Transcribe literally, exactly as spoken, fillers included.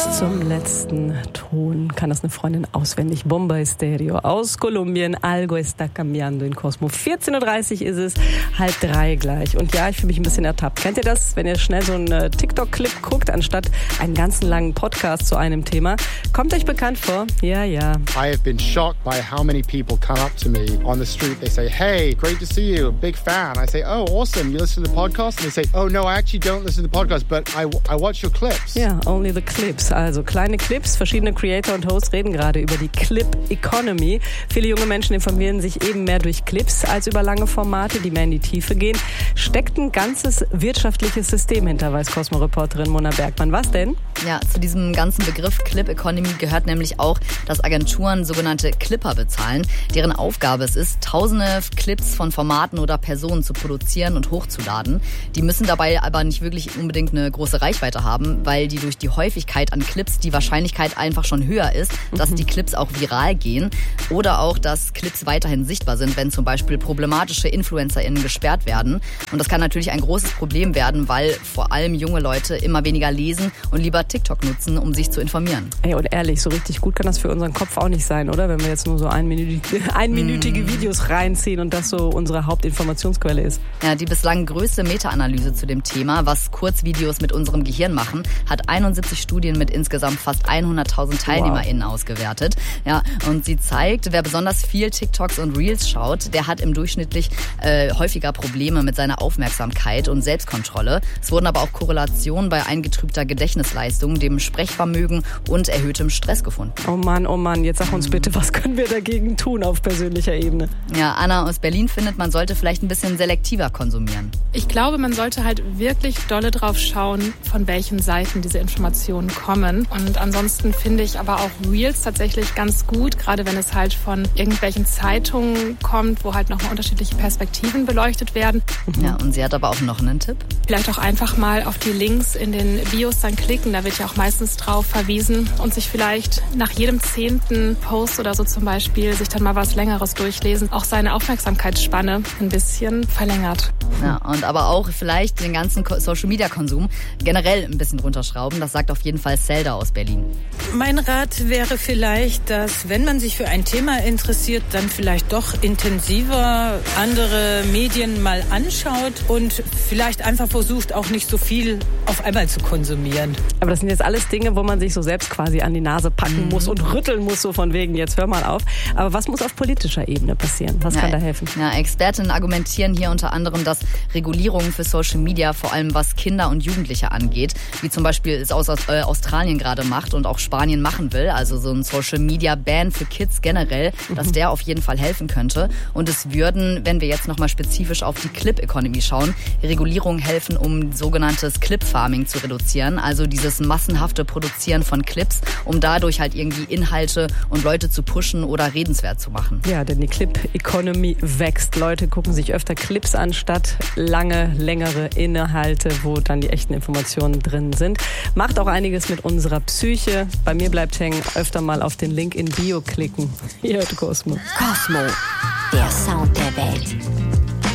Zum letzten Ton kann das eine Freundin auswendig. Bomba Estéreo aus Kolumbien. Algo está cambiando in Cosmo. vierzehn Uhr dreißig ist es, halb drei gleich. Und ja, ich fühle mich ein bisschen ertappt. Kennt ihr das, wenn ihr schnell so einen TikTok-Clip guckt, anstatt einen ganzen langen Podcast zu einem Thema? Kommt euch bekannt vor? Ja, ja. I have been shocked by how many people come up to me on the street. They say, hey, great to see you, big fan. I say, oh, awesome, you listen to the podcast? And they say, oh, no, I actually don't listen to the podcast, but I, I watch your clips. Ja, only the clips. Also kleine Clips. Verschiedene Creator und Hosts reden gerade über die Clip Economy. Viele junge Menschen informieren sich eben mehr durch Clips als über lange Formate, die mehr in die Tiefe gehen. Steckt ein ganzes wirtschaftliches System hinter, weiß Cosmo-Reporterin Mona Bergmann. Was denn? Ja, zu diesem ganzen Begriff Clip Economy gehört nämlich auch, dass Agenturen sogenannte Clipper bezahlen, deren Aufgabe es ist, tausende Clips von Formaten oder Personen zu produzieren und hochzuladen. Die müssen dabei aber nicht wirklich unbedingt eine große Reichweite haben, weil die durch die Häufigkeit an Clips die Wahrscheinlichkeit einfach schon höher ist, dass mhm. die Clips auch viral gehen oder auch, dass Clips weiterhin sichtbar sind, wenn zum Beispiel problematische InfluencerInnen gesperrt werden. Und das kann natürlich ein großes Problem werden, weil vor allem junge Leute immer weniger lesen und lieber TikTok nutzen, um sich zu informieren. Ey, und ehrlich, so richtig gut kann das für unseren Kopf auch nicht sein, oder? Wenn wir jetzt nur so einminütige, einminütige Videos reinziehen und das so unsere Hauptinformationsquelle ist. Ja, die bislang größte Meta-Analyse zu dem Thema, was Kurzvideos mit unserem Gehirn machen, hat einundsiebzig Studien mit insgesamt fast hunderttausend TeilnehmerInnen wow. ausgewertet. Ja, und sie zeigt, wer besonders viel TikToks und Reels schaut, der hat im durchschnittlich äh, häufiger Probleme mit seiner Aufmerksamkeit und Selbstkontrolle. Es wurden aber auch Korrelationen bei eingetrübter Gedächtnisleistung, dem Sprechvermögen und erhöhtem Stress gefunden. Oh Mann, oh Mann, jetzt sag uns bitte, was können wir dagegen tun auf persönlicher Ebene? Ja, Anna aus Berlin findet, man sollte vielleicht ein bisschen selektiver konsumieren. Ich glaube, man sollte halt wirklich dolle drauf schauen, von welchen Seiten diese Informationen kommen. Und ansonsten finde ich aber auch Reels tatsächlich ganz gut, gerade wenn es halt von irgendwelchen Zeitungen kommt, wo halt nochmal unterschiedliche Perspektiven beleuchtet werden. Ja, und sie hat aber auch noch einen Tipp. Vielleicht auch einfach mal auf die Links in den Bios dann klicken, da wird ja auch meistens drauf verwiesen und sich vielleicht nach jedem zehnten Post oder so zum Beispiel sich dann mal was Längeres durchlesen, auch seine Aufmerksamkeitsspanne ein bisschen verlängert. Ja, und aber auch vielleicht den ganzen Social-Media-Konsum generell ein bisschen runterschrauben, das sagt auf jeden Fall Zelda aus Berlin. Mein Rat wäre vielleicht, dass, wenn man sich für ein Thema interessiert, dann vielleicht doch intensiver andere Medien mal anschaut und vielleicht einfach versucht, auch nicht so viel auf einmal zu konsumieren. Aber das sind jetzt alles Dinge, wo man sich so selbst quasi an die Nase packen mhm. muss und rütteln muss, so von wegen, jetzt hör mal auf. Aber was muss auf politischer Ebene passieren? Was ja, kann da helfen? Ja, Expertinnen argumentieren hier unter anderem, dass Regulierungen für Social Media, vor allem was Kinder und Jugendliche angeht, wie zum Beispiel es aus äh, Australien gerade macht und auch Spanien machen will, also so ein Social-Media-Ban für Kids generell, mhm. dass der auf jeden Fall helfen könnte. Und es würden, wenn wir jetzt nochmal spezifisch auf die Clip-Economy schauen, Regulierungen helfen, um sogenanntes Clip-Farming zu reduzieren, also dieses massenhafte Produzieren von Clips, um dadurch halt irgendwie Inhalte und Leute zu pushen oder redenswert zu machen. Ja, denn die Clip-Economy wächst. Leute gucken sich öfter Clips an, statt lange, längere Inhalte, wo dann die echten Informationen drin sind. Macht auch einiges mit unserer Psyche. Bei mir bleibt hängen, öfter mal auf den Link in Bio klicken. Ihr hört Cosmo. Cosmo, der Sound der Welt.